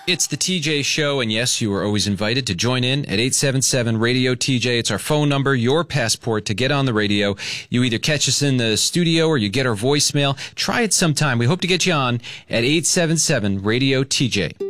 It's the TJ Show, and yes, you are always invited to join in at 877-RADIO-TJ. It's our phone number, your passport to get on the radio. You either catch us in the studio or you get our voicemail. Try it sometime. We hope to get you on at 877-RADIO-TJ.